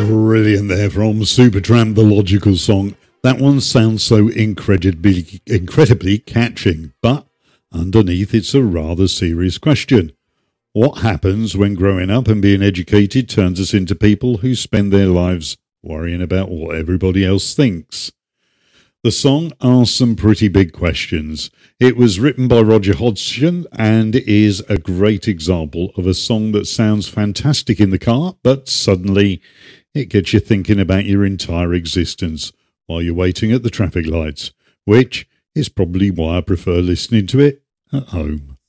Brilliant there from Supertramp, The Logical Song. That one sounds so incredibly catching, but underneath it's a rather serious question. What happens when growing up and being educated turns us into people who spend their lives worrying about what everybody else thinks? The song asks some pretty big questions. It was written by Roger Hodgson and is a great example of a song that sounds fantastic in the car, but suddenly it gets you thinking about your entire existence while you're waiting at the traffic lights, which is probably why I prefer listening to it at home.